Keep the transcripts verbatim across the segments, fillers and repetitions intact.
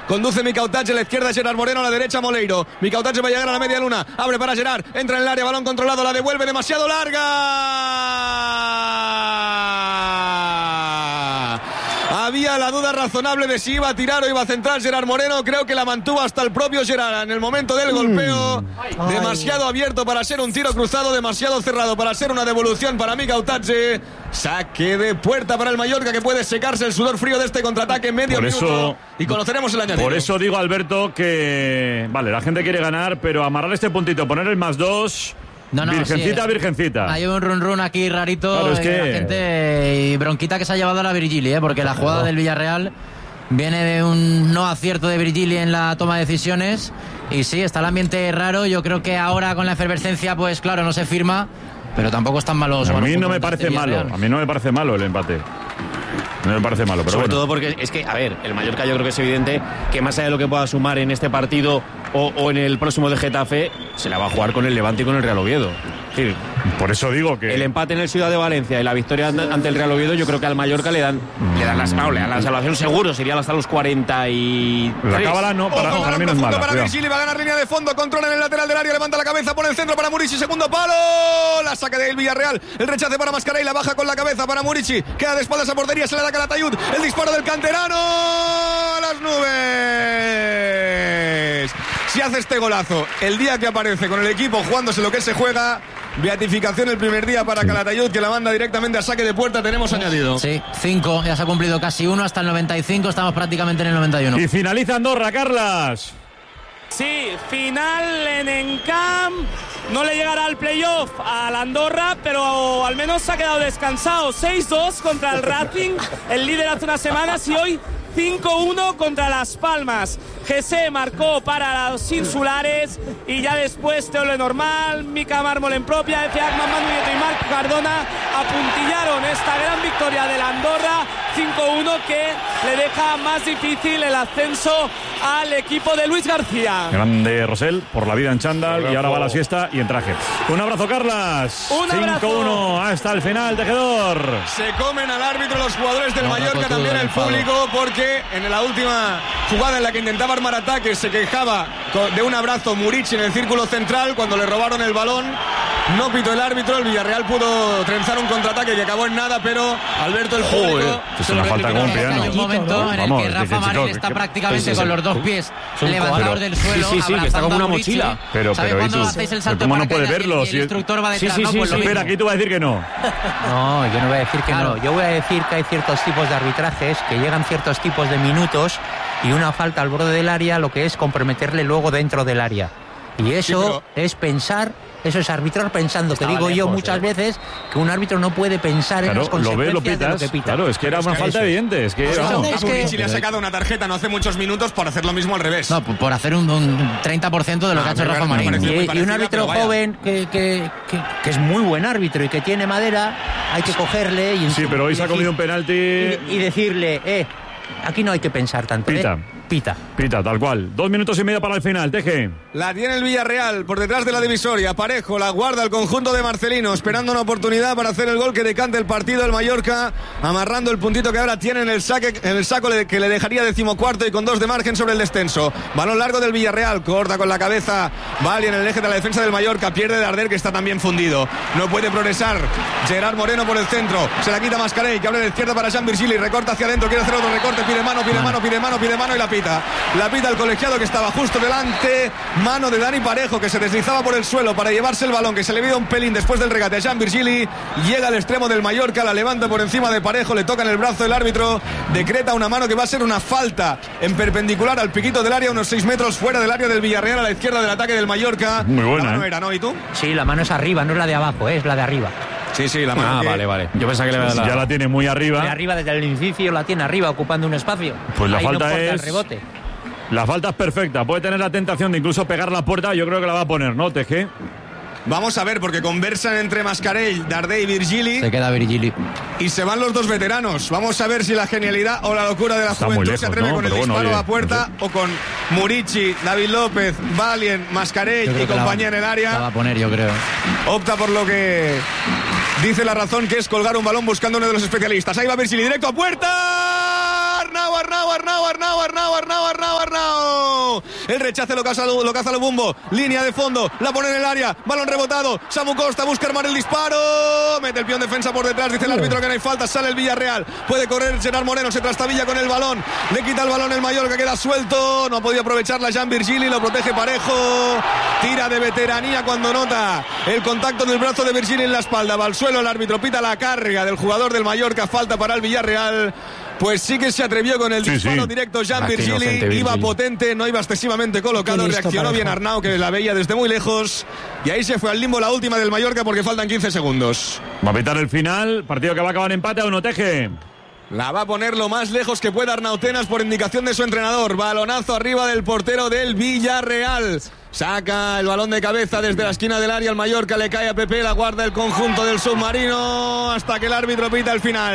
Conduce Micautache, a la izquierda Gerard Moreno, a la derecha Moleiro. Micautache va a llegar a la media luna. Abre para Gerard. Entra en el área, balón controlado, la devuelve demasiado larga. Había la duda razonable de si iba a tirar o iba a centrar Gerard Moreno. Creo que la mantuvo hasta el propio Gerard en el momento del golpeo. Demasiado abierto para ser un tiro cruzado, demasiado cerrado para ser una devolución para Micautache. Saque de puerta para el Mallorca, que puede secarse el sudor frío de este contraataque en medio por minuto. Eso, y conoceremos el añadido. Por eso digo, Alberto, que vale, la gente quiere ganar, pero amarrar este puntito, poner el más dos... No, no, virgencita, sí, virgencita. Hay un run run aquí rarito. Claro, es que... la gente y bronquita que se ha llevado a la Virgili, ¿eh? Porque la jugada del Villarreal viene de un no acierto de Virgili en la toma de decisiones. Y sí, está el ambiente raro. Yo creo que ahora con la efervescencia, pues claro, no se firma, pero tampoco están malos. A mí no me parece malo. A mí no me parece malo el empate. No me parece malo, pero sobre bueno. todo porque es que, a ver, el Mallorca yo creo que es evidente que más allá de lo que pueda sumar en este partido o, o en el próximo de Getafe, se la va a jugar con el Levante y con el Real Oviedo. Es decir, por eso digo que el empate en el Ciudad de Valencia y la victoria ante el Real Oviedo, yo creo que al Mallorca le dan mm. le dan la, no, le dan la salvación seguro, sería hasta los cuarenta y tres. La cábala no, para, Ojo, para mí no es mala. Para Virgili, va a ganar línea de fondo, controla en el lateral del área, levanta la cabeza, pone el centro para Murici, segundo palo, la saca del Villarreal, el rechace para Mascarell, la baja con la cabeza para Murici, queda de espaldas a portería, se le da Calatayud, el disparo del canterano a las nubes. Si hace este golazo el día que aparece con el equipo jugándose lo que se juega, beatificación el primer día para Calatayud, que la manda directamente a saque de puerta. Tenemos añadido. Sí, cinco, ya se ha cumplido casi uno hasta el noventa y cinco, estamos prácticamente en el noventa y uno. Y finaliza Andorra, Carlas. Sí, final en Encamp. No le llegará al playoff a la Andorra, pero al menos se ha quedado descansado. seis dos contra el Racing, el líder hace unas semanas, y hoy cinco uno contra Las Palmas. Gese marcó para los insulares y ya después Teo Lenormand, Mica Mármol en propia, F. Agman, Manu Nieto y Marc Cardona apuntillaron esta gran victoria de la Andorra cinco uno, que le deja más difícil el ascenso al equipo de Luis García. Grande Rosell, por la vida en chándal, y ahora va a la siesta y en traje. Un abrazo, Carlas. cinco uno hasta el final, Tejedor. Se comen al árbitro los jugadores del no, Mallorca, también el público, porque en la última jugada en la que intentaba armar ataques se quejaba de un abrazo Murici en el círculo central cuando le robaron el balón. No pitó el árbitro, el Villarreal pudo trenzar un contraataque que acabó en nada, pero Alberto, el público... Joder, es una falta como un piano. Hay un momento ¿no? en el Vamos, que Rafa Marín está que, prácticamente con los dos pies levantados del suelo, sí, sí, sí, que está como una mochila. Pero, pero, cuando hacéis el salto ¿cómo no puede verlo? Y el, y el instructor va detrás, sí, sí, ¿no? sí, Pues sí, espera, aquí tú vas a decir que no. No, yo no voy a decir que claro. no. Yo voy a decir que hay ciertos tipos de arbitrajes, que llegan ciertos tipos de minutos y una falta al borde del área, lo que es comprometerle luego dentro del área. Y eso sí, pero... es pensar, eso es arbitrar pensando. Te digo lejos, yo muchas eh. veces que un árbitro no puede pensar claro, en las consecuencias lo ve, lo pitas, de lo que pita. Claro, es que era una falta eso. evidente. Es que, pues vamos, no, es que si le ha sacado una tarjeta no hace muchos minutos por hacer lo mismo al revés. No, por hacer un, un treinta por ciento de lo no, que ha hecho Rafa Marín. Y, y un árbitro joven que, que, que, que es muy buen árbitro y que tiene madera, hay que cogerle y... Sí, pero hoy se ha comido un penalti... Y, y decirle, eh, aquí no hay que pensar tanto, Pita. ¿eh? Pita. Pita, tal cual. Dos minutos y medio para el final, Teje. La tiene el Villarreal por detrás de la divisoria. Parejo, la guarda el conjunto de Marcelino, esperando una oportunidad para hacer el gol que decante el partido. El Mallorca amarrando el puntito que ahora tiene en el, saque, en el saco que le dejaría decimocuarto y con dos de margen sobre el descenso. Balón largo del Villarreal, corta con la cabeza Bali en el eje de la defensa del Mallorca. Pierde Darder, que está también fundido. No puede progresar Gerard Moreno por el centro. Se la quita Mascarell, que abre de izquierda para Jean Virgili. Recorta hacia adentro, quiere hacer otro recorte. Pide mano, pide mano, pide mano, pide mano y la pita. La pita el colegiado, que estaba justo delante. Mano de Dani Parejo, que se deslizaba por el suelo para llevarse el balón, que se le vio un pelín después del regate a Jean Virgili. Llega al extremo del Mallorca, la levanta por encima de Parejo, le toca en el brazo el árbitro, decreta una mano que va a ser una falta en perpendicular al piquito del área, unos seis metros fuera del área del Villarreal, a la izquierda del ataque del Mallorca. Muy buena, la mano ¿eh? era, ¿no? ¿Y tú? Sí, la mano es arriba, no es la de abajo, ¿eh? Es la de arriba. Sí, sí, la mano. Ah, que... vale, vale. Yo pensaba que le la... ya la tiene muy arriba. De arriba, desde el inicio la tiene arriba, ocupando un espacio. Pues la ahí falta no es... el rebote. La falta es perfecta. Puede tener la tentación de incluso pegar la puerta. Yo creo que la va a poner, ¿no, Teje? Vamos a ver, porque conversan entre Mascarell, Darder y Virgili. Se queda Virgili. Y se van los dos veteranos. Vamos a ver si la genialidad o la locura de la Está juventud lejos, se atreve ¿no? con el Pero disparo bueno, oye, a puerta, no sé. o con Murici, David López, Valien, Mascarell y compañía en el área. La va a poner, yo creo. Opta por lo que dice la razón, que es colgar un balón buscando uno de los especialistas. Ahí va Virgili, directo a puerta. Arnau, Arnau, Arnau, Arnau, Arnau, Arnau, Arnau, Arnau. Lobumbo. El rechace lo caza, lo caza Lobumbo. Línea de fondo, la pone en el área. Balón rebotado. Samu Costa busca armar el disparo. Mete el peón defensa por detrás. Dice el árbitro que no hay falta. Sale el Villarreal. Puede correr Gerard Moreno. Se trastabilla con el balón. Le quita el balón el Mallorca. Queda suelto. No ha podido aprovecharla Jean Virgili. Lo protege Parejo. Tira de veteranía cuando nota el contacto del brazo de Virgili en la espalda. Va al suelo el árbitro. Pita la carga del jugador del Mallorca. Falta para el Villarreal. Pues sí que se atrevió con el sí, disparo sí. directo Jean Virgili, iba potente, no iba excesivamente colocado, reaccionó bien Arnau, que la veía desde muy lejos, y ahí se fue al limbo la última del Mallorca porque faltan quince segundos. Va a pitar el final, partido que va a acabar en empate a uno, Teje. La va a poner lo más lejos que pueda Arnau Tenas por indicación de su entrenador. Balonazo arriba del portero del Villarreal. Saca el balón de cabeza desde la esquina del área. El Mallorca le cae a Pepe. La guarda el conjunto del submarino hasta que el árbitro pita el final.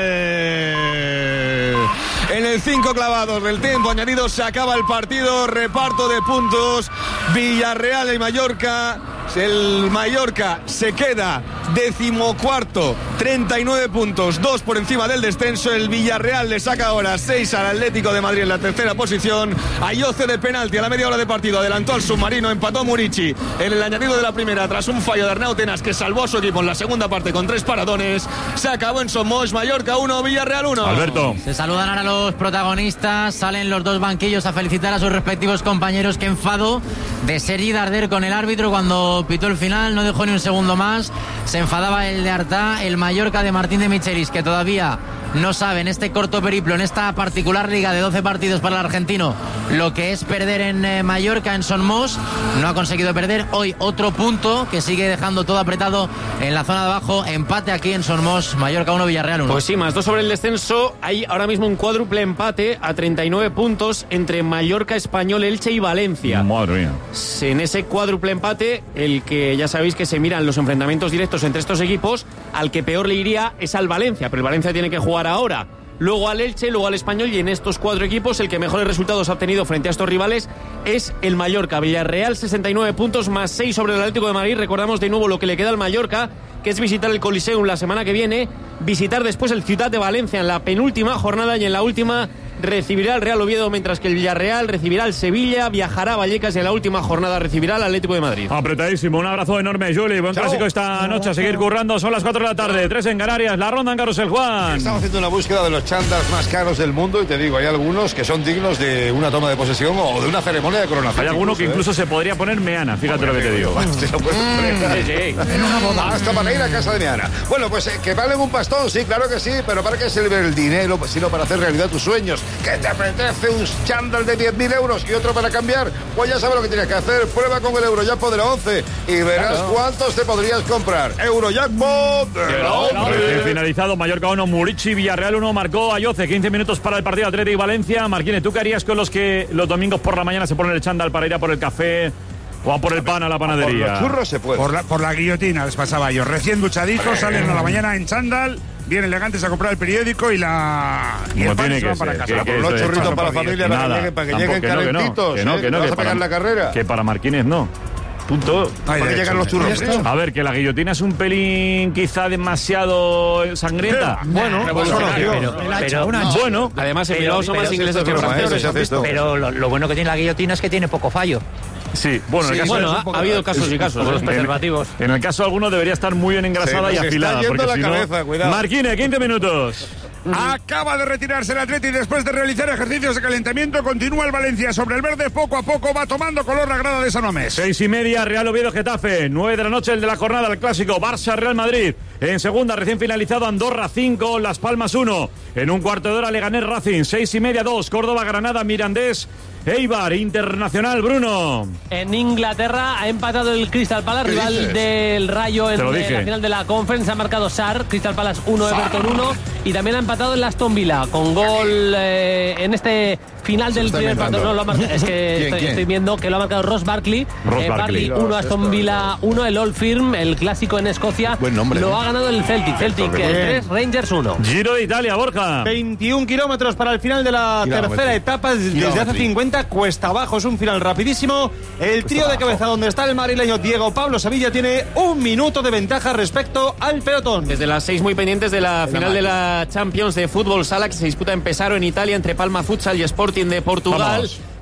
En el cinco clavados del tiempo añadido se acaba el partido. Reparto de puntos. Villarreal y Mallorca. El Mallorca se queda decimocuarto, treinta y nueve puntos, dos por encima del descenso. El Villarreal le saca ahora seis al Atlético de Madrid en la tercera posición. Ayoce de penalti a la media hora de partido adelantó al submarino, empató Murici en el añadido de la primera tras un fallo de Arnau Tenas que salvó a su equipo en la segunda parte con tres paradones. Se acabó en Somos, Mallorca uno, Villarreal uno. Alberto. Se saludan ahora los protagonistas, salen los dos banquillos a felicitar a sus respectivos compañeros. Qué enfado de Sergi Darder con el árbitro cuando pitó el final, no dejó ni un segundo más. Se enfadaba el de Artá, el Mallorca de Martín de Michelis, que todavía no sabe en este corto periplo, en esta particular liga de doce partidos para el argentino, lo que es perder en eh, Mallorca, en Son Mos. No ha conseguido perder. Hoy otro punto que sigue dejando todo apretado en la zona de abajo. Empate aquí en Son Mos, Mallorca uno, Villarreal uno. Pues sí, más dos sobre el descenso. Hay ahora mismo un cuádruple empate a treinta y nueve puntos entre Mallorca, Español, Elche y Valencia. Madre mía. En ese cuádruple empate, el que ya sabéis que se miran los enfrentamientos directos entre estos equipos, al que peor le iría es al Valencia, pero el Valencia tiene que jugar ahora, luego al Elche, luego al Español, y en estos cuatro equipos el que mejores resultados ha obtenido frente a estos rivales es el Mallorca. Villarreal sesenta y nueve puntos más seis sobre el Atlético de Madrid. Recordamos de nuevo lo que le queda al Mallorca, que es visitar el Coliseum la semana que viene, visitar después el Ciutat de Valencia en la penúltima jornada, y en la última recibirá al Real Oviedo, mientras que el Villarreal recibirá al Sevilla, viajará a Vallecas y en la última jornada recibirá al Atlético de Madrid. Apretadísimo, un abrazo enorme, Juli. Buen Chao. Clásico esta noche, a seguir currando. Son las cuatro de la tarde, tres en Canarias, la ronda en Carrusel, Juan. Estamos haciendo una búsqueda de los chándals más caros del mundo y te digo, hay algunos que son dignos de una toma de posesión o de una ceremonia de coronación. Hay alguno incluso, que incluso ¿eh? se podría poner meana, fíjate Hombre, lo que te digo. Se lo puedes poner. Sí, sí. En una boda. Hasta para ir a casa de meana. Bueno, pues eh, que valen un pastón, sí, claro que sí, pero ¿para qué sirve el dinero sino para hacer realidad tus sueños? ¿Qué te apetece un chándal de diez mil euros y otro para cambiar? Pues ya sabes lo que tienes que hacer. Prueba con el Eurojackpot de la once y verás claro. cuántos te podrías comprar. Eurojackpot de la once. Finalizado, Mallorca uno, Murici, Villarreal uno, marcó Ayoce. quince minutos para el partido Atlético y Valencia. Marquines, ¿tú qué harías con los que los domingos por la mañana se ponen el chándal para ir a por el café o a por el pan a la panadería? Por los churros se puede. Por la, por la guillotina les pasaba yo. Recién duchaditos, salen a la mañana en chándal, bien elegantes a comprar el periódico y la y el pan y se van para casa. Por los churritos para la familia, para que lleguen, para que lleguen calentitos. Que no, que no, vas a pegar la carrera. Que para Marquines no. Punto. Ay, ¿para qué llegan los churros? A ver, que la guillotina es un pelín quizá demasiado sangrienta. Bueno, pero, pero no. Bueno, además en Bilbao son más ingleses que franceses. Pero lo, lo bueno que tiene la guillotina es que tiene poco fallo. Sí, bueno, sí, en el caso bueno ha, ha habido casos y casos, los preservativos. En el caso de alguno debería estar muy bien engrasada y afilada. Está porque la si cabeza, no, cuidado. Marquine, quince minutos. Acaba de retirarse el Atleti después de realizar ejercicios de calentamiento. Continúa el Valencia sobre el verde, poco a poco va tomando color la grada de San Mamés. Seis y media, Real Oviedo Getafe. Nueve de la noche, el de la jornada, el clásico Barça Real Madrid. En segunda, recién finalizado, Andorra cinco, Las Palmas uno. En un cuarto de hora, Leganés Racing. Seis y media, dos, Córdoba Granada, Mirandés Eibar, Internacional, Bruno. En Inglaterra ha empatado el Crystal Palace, rival dices? del Rayo en la final de la Conference. Ha marcado Sarr, Crystal Palace uno, Everton uno. Y también ha empatado el Aston Villa con gol eh, en este final del primer partido. No, lo ha marcado, es que ¿Quién, estoy, quién? estoy viendo que lo ha marcado Ross Barkley. Ross eh, Barkley uno, Aston Villa uno. El Old Firm, el clásico en Escocia, Buen nombre, lo ¿eh? ha ganado el Celtic. Celtic tres, Rangers uno. Giro de Italia, Borja. veintiún kilómetros para el final de la Kilómetro. tercera etapa. Desde Kilómetro. hace cincuenta, cuesta abajo. Es un final rapidísimo. El trío de cabeza donde está el madrileño Diego Pablo Sevilla tiene un minuto de ventaja respecto al pelotón. Desde las seis muy pendientes de la final de la Champions de Fútbol Sala que se disputa en Pesaro, en Italia, entre Palma Futsal y Sporting de Portugal. Vamos.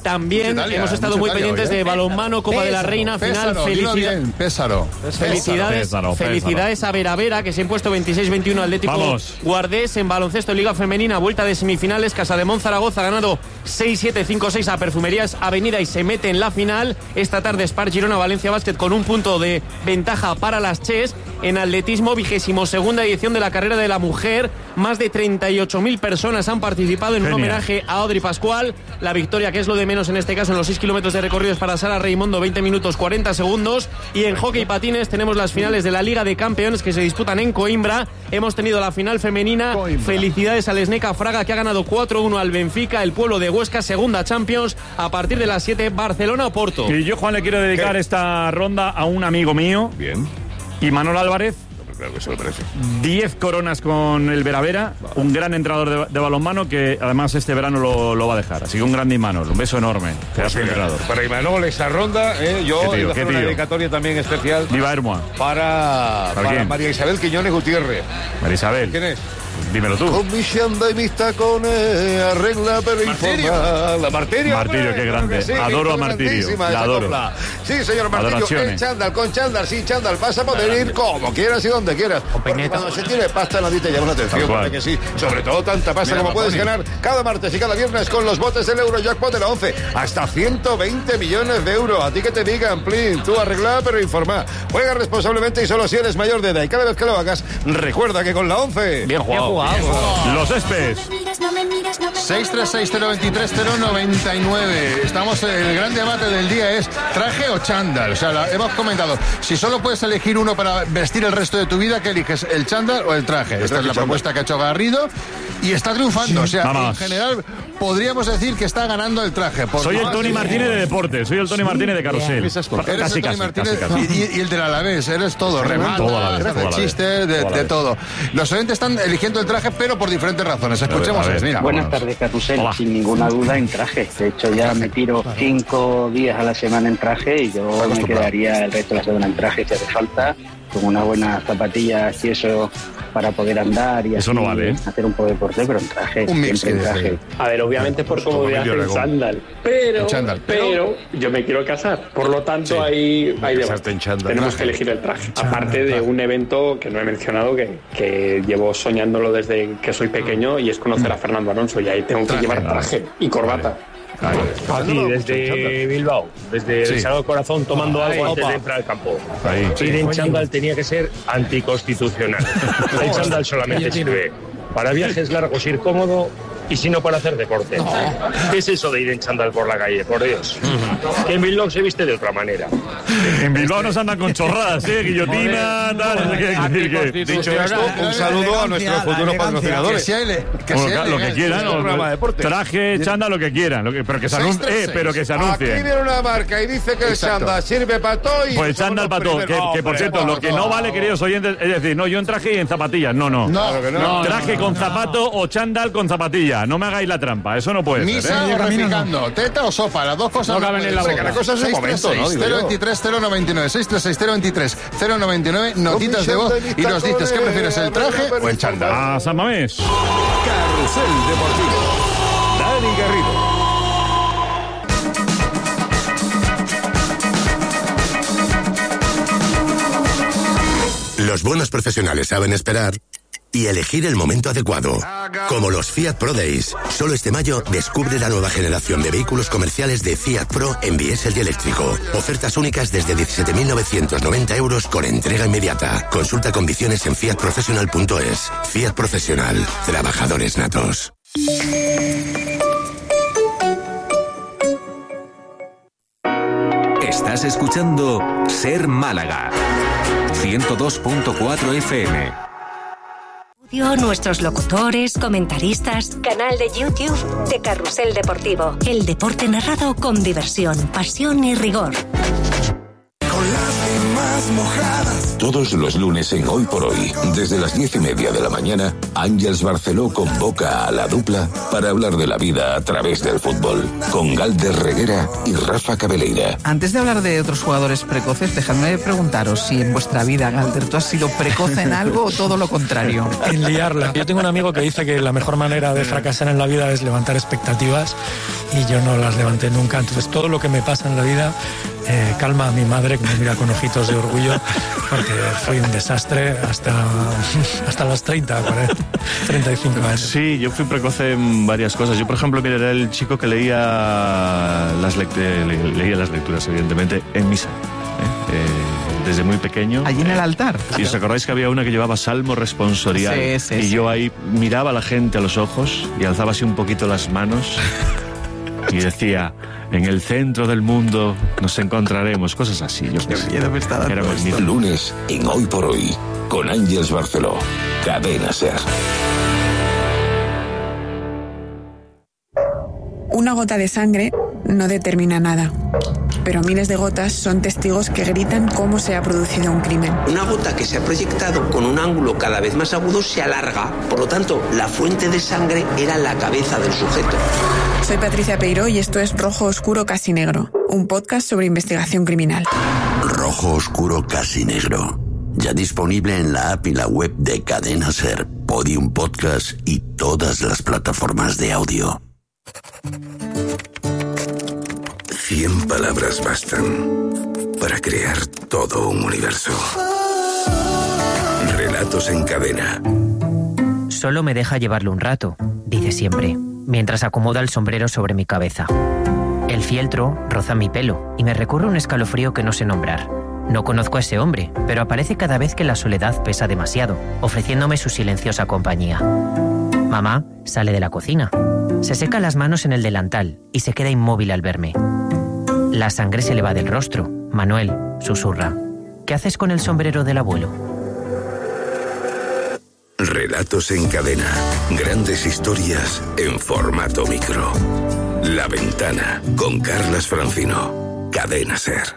También Italia, hemos estado muy Italia, pendientes hoy, ¿eh? de balonmano, Copa Pésaro, de la Reina, final. Pésaro, Felicidad... Pésaro. Felicidades, Pésaro, Pésaro. felicidades a Vera Vera, que se ha impuesto veintiséis veintiuno Atlético Vamos. Guardés en baloncesto Liga Femenina, vuelta de semifinales. Casademont Zaragoza ha ganado seis siete cinco seis a Perfumerías Avenida y se mete en la final. Esta tarde Spar Girona Valencia Basket con un punto de ventaja para las Ches. En atletismo, vigésimo segunda edición de la carrera de la mujer. Más de treinta y ocho mil personas han participado en Genial. un homenaje a Audrey Pascual. La victoria, que es lo de menos en este caso, en los seis kilómetros de recorridos para Sara Reimondo, veinte minutos cuarenta segundos. Y en hockey patines tenemos las finales de la Liga de Campeones que se disputan en Coimbra. Hemos tenido la final femenina. Coimbra. Felicidades al Sneca Fraga, que ha ganado cuatro uno al Benfica, el pueblo de Huesca, segunda Champions. A partir de las siete, Barcelona o Porto. Y yo, Juan, le quiero dedicar ¿Qué? esta ronda a un amigo mío. Bien. Imanol Álvarez. Claro que se lo merece. diez coronas con el Veravera, un gran entrenador de, de balonmano que además este verano lo, lo va a dejar. Así que un gran Imanol, un beso enorme. Pues entrenador. Para Imanol esa ronda, eh, yo tío, iba a hacer una dedicatoria también especial. Viva Hermoa. Para, ¿Para, para María Isabel Quiñones Gutiérrez. María Isabel. ¿Quién es? Dímelo tú. Con mi chanda y mis tacones, arregla pero informa. La Martirio. Martirio, qué grande. Sí, adoro a Martirio. La adoro. Copla. Sí, señor Martirio. El chándal, con chándal, sin chándal. Vas a poder ir como quieras y donde quieras. Cuando se tire pasta, nadie te llama la atención. Porque que sí, sobre todo tanta pasta Mira, como puedes ganar cada martes y cada viernes con los botes del Eurojackpot de la once. Hasta ciento veinte millones de euros. A ti que te digan, plin, tú arregla pero informa. Juega responsablemente y solo si eres mayor de edad. Y cada vez que lo hagas, recuerda que con la once... Bien jugado. Los Espes. seis tres seis cero dos tres cero nueve nueve. Estamos, el gran debate del día es traje o chándal. O sea, la, hemos comentado, si solo puedes elegir uno para vestir el resto de tu vida, ¿qué eliges? ¿El chándal o el traje? Esta es la propuesta que ha hecho Garrido y está triunfando. O sea, Vamos. en general podríamos decir que está ganando el traje. Soy el Tony Martínez de deporte, soy el Tony Martínez de carrusel. Eres casi, el Tony casi, Martínez casi, casi. Y, y el del Alavés, eres todo, remate, de chistes, de, de todo. Los oyentes están eligiendo el traje, pero por diferentes razones. Escuchemos eso. Mira, Buenas tardes, Carrusel. Hola. Sin ninguna duda en traje. De hecho, ya me tiro cinco días a la semana en traje y yo me quedaría el resto de la semana en traje si hace falta, con unas buenas zapatillas y eso para poder andar y eso así no vale, ¿eh? hacer un poco de deporte, pero en traje. Un mix en traje. A ver, obviamente por comodidad en chándal, pero, chándal. pero yo me quiero casar. Por lo tanto, sí. hay, hay debate. Tenemos que elegir el traje. Chándal, Aparte de un evento que no he mencionado, que, que llevo soñándolo desde que soy pequeño, y es conocer a Fernando Alonso, y ahí tengo que llevar traje y corbata. Aquí, desde Bilbao, desde sí. el Sagrado Corazón, tomando Opa, algo antes opa. de entrar al campo. Ahí. Ir sí. en chándal tenía que ser anticonstitucional. El chándal solamente sirve para viajes largos, ir cómodo, y si no, para hacer deporte. No. ¿Qué es eso de ir en chándal por la calle? Por Dios. Uh-huh. Que en Bilbao se viste de otra manera. En Bilbao nos andan con chorradas, ¿eh? Guillotina, tal, no sé qué. qué. Dicho esto, un saludo a nuestros futuros patrocinadores. Que sea lo que quieran, traje, chándal, lo que quieran, lo que, pero que se anuncie, eh, pero que se anuncie. Aquí viene una marca y dice que el chándal sirve para todo y... Pues el chándal para todo, que, que por cierto, lo que no vale, queridos oyentes, es decir, no, yo en traje y en zapatillas, no, no. No, traje con zapato o chándal con zapatillas. No me hagáis la trampa, eso no puede Misa ser. Misa ¿eh? o repicando, teta o sopa, las dos cosas no caben en la boca. La cosa es un momento, ¿no? cero veintitrés cero noventa y nueve, seis tres seis cero veintitrés cero noventa y nueve, notitas de voz y nos dices qué prefieres, el traje o el chándal. A San Mamés. Carrusel Deportivo. Dani Garrido. Los buenos profesionales saben esperar y elegir el momento adecuado. Como los Fiat Pro Days. Solo este mayo descubre la nueva generación de vehículos comerciales de Fiat Pro en diésel y eléctrico. Ofertas únicas desde diecisiete mil novecientos noventa euros con entrega inmediata. Consulta condiciones en fiat professional punto es. Fiat Profesional. Trabajadores natos. Estás escuchando Ser Málaga. ciento dos punto cuatro F M. Nuestros locutores, comentaristas, canal de YouTube de Carrusel Deportivo. El deporte narrado con diversión, pasión y rigor. Con lágrimas mojadas. Todos los lunes en Hoy por Hoy, desde las diez y media de la mañana, Ángels Barceló convoca a la dupla para hablar de la vida a través del fútbol, con Galder Reguera y Rafa Cabeleira. Antes de hablar de otros jugadores precoces, dejadme preguntaros si en vuestra vida, Galder, ¿tú has sido precoz en algo o todo lo contrario? En liarla. Yo tengo un amigo que dice que la mejor manera de fracasar en la vida es levantar expectativas y yo no las levanté nunca. Entonces todo lo que me pasa en la vida eh, calma a mi madre, que me mira con ojitos de orgullo, porque fui un desastre hasta, hasta los treinta, cuarenta, treinta y cinco años. Sí, yo fui precoz en varias cosas. Yo, por ejemplo, que era el chico que leía las, lect- le- leía las lecturas, evidentemente, en misa. ¿eh? Eh, desde muy pequeño. Allí en el altar. ¿Y os acordáis que había una que llevaba salmo responsorial? Sí, sí, y sí. yo ahí miraba a la gente a los ojos y alzaba así un poquito las manos y decía, en el centro del mundo nos encontraremos, cosas así. Yo qué miedo me está dando. Era Este lunes, en Hoy por Hoy, con Ángeles Barceló, Cadena SER. Una gota de sangre no determina nada, pero miles de gotas son testigos que gritan cómo se ha producido un crimen. Una gota que se ha proyectado con un ángulo cada vez más agudo se alarga, por lo tanto, la fuente de sangre era la cabeza del sujeto. Soy Patricia Peiró y esto es Rojo Oscuro Casi Negro, un podcast sobre investigación criminal. Rojo Oscuro Casi Negro. Ya disponible en la app y la web de Cadena SER, Podium Podcast y todas las plataformas de audio. Cien palabras bastan para crear todo un universo. Relatos en cadena. Solo me deja llevarlo un rato, dice siempre, mientras acomoda el sombrero sobre mi cabeza. El fieltro roza mi pelo y me recorre un escalofrío que no sé nombrar. No conozco a ese hombre, pero aparece cada vez que la soledad pesa demasiado, ofreciéndome su silenciosa compañía. Mamá sale de la cocina. Se seca las manos en el delantal y se queda inmóvil al verme. La sangre se le va del rostro. Manuel susurra. ¿Qué haces con el sombrero del abuelo? Relatos en cadena. Grandes historias en formato micro. La Ventana, con Carlas Francino. Cadena SER.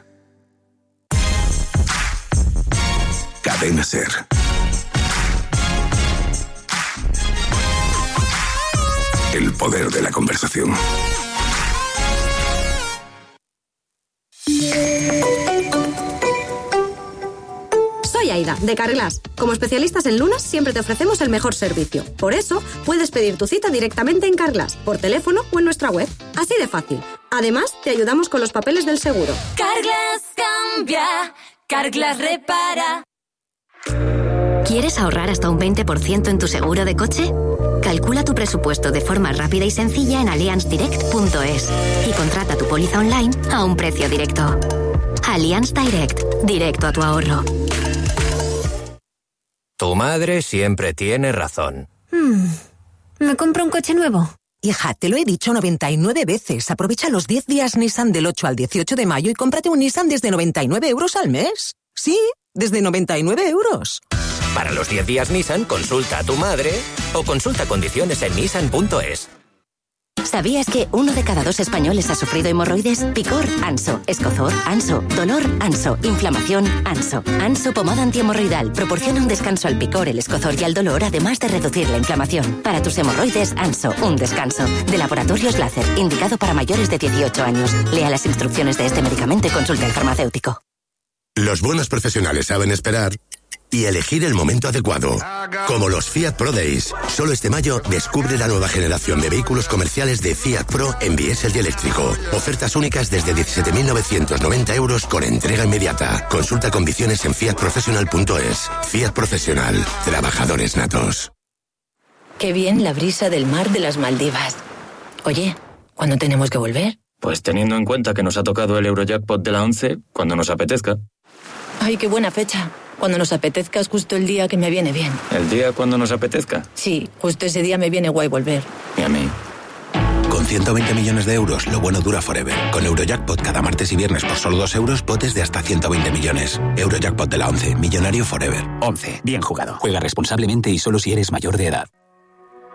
Cadena SER. El poder de la conversación. Soy Aida, de Carglass. Como especialistas en lunas, siempre te ofrecemos el mejor servicio. Por eso, puedes pedir tu cita directamente en Carglass, por teléfono o en nuestra web. Así de fácil. Además, te ayudamos con los papeles del seguro. Carglass cambia, Carglass repara. ¿Quieres ahorrar hasta un veinte por ciento en tu seguro de coche? Calcula tu presupuesto de forma rápida y sencilla en allianz direct punto es y contrata tu póliza online a un precio directo. Allianz Direct, directo a tu ahorro. Tu madre siempre tiene razón. Hmm. ¿Me compro un coche nuevo? Hija, te lo he dicho noventa y nueve veces. Aprovecha los diez días Nissan del ocho al dieciocho de mayo y cómprate un Nissan desde noventa y nueve euros al mes. Sí, desde noventa y nueve euros. Para los diez días Nissan, consulta a tu madre o consulta condiciones en nissan punto es. ¿Sabías que uno de cada dos españoles ha sufrido hemorroides? Picor, Anso. Escozor, Anso. Dolor, Anso. Inflamación, Anso. Anso pomada antihemorroidal proporciona un descanso al picor, el escozor y al dolor, además de reducir la inflamación. Para tus hemorroides, Anso. Un descanso. De Laboratorios Láser, indicado para mayores de dieciocho años. Lea las instrucciones de este medicamento y consulte al farmacéutico. Los buenos profesionales saben esperar y elegir el momento adecuado. Como los Fiat Pro Days. Solo este mayo descubre la nueva generación de vehículos comerciales de Fiat Pro en diésel y eléctrico. Ofertas únicas desde diecisiete mil novecientos noventa euros con entrega inmediata. Consulta condiciones en fiat professional punto es. Fiat Profesional. Trabajadores natos. Qué bien la brisa del mar de las Maldivas. Oye, ¿cuándo tenemos que volver? Pues teniendo en cuenta que nos ha tocado el Eurojackpot de la once, cuando nos apetezca. Ay, qué buena fecha. Cuando nos apetezca es justo el día que me viene bien. ¿El día cuando nos apetezca? Sí, justo ese día me viene guay volver. Y a mí. Con ciento veinte millones de euros, lo bueno dura forever. Con Eurojackpot cada martes y viernes por solo dos euros, potes de hasta ciento veinte millones. Eurojackpot de la once, millonario forever. once. Bien jugado. Juega responsablemente y solo si eres mayor de edad.